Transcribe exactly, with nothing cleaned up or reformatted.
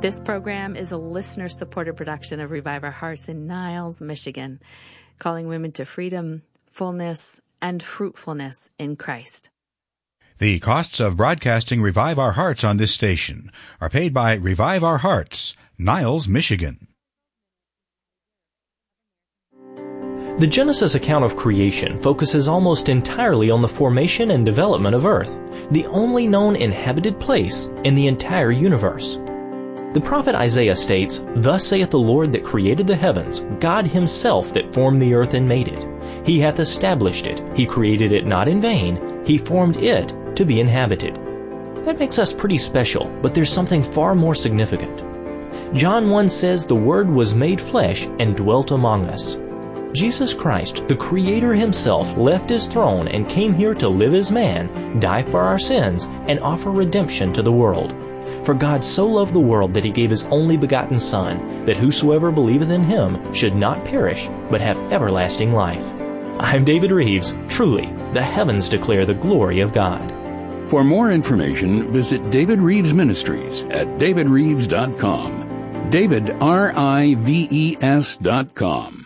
This program is a listener-supported production of Revive Our Hearts in Niles, Michigan, calling women to freedom, fullness, and fruitfulness in Christ. The costs of broadcasting Revive Our Hearts on this station are paid by Revive Our Hearts, Niles, Michigan. The Genesis account of creation focuses almost entirely on the formation and development of Earth, the only known inhabited place in the entire universe. The prophet Isaiah states, "Thus saith the Lord that created the heavens, God himself that formed the earth and made it. He hath established it. He created it not in vain. He formed it to be inhabited." That makes us pretty special, but there's something far more significant. John one says the Word was made flesh and dwelt among us. Jesus Christ, the Creator himself, left his throne and came here to live as man, die for our sins, and offer redemption to the world. For God so loved the world that he gave his only begotten Son, that whosoever believeth in him should not perish, but have everlasting life. I'm David Reeves. Truly, the heavens declare the glory of God. For more information, visit David Reeves Ministries at david reeves dot com. David, R I V E S dot com.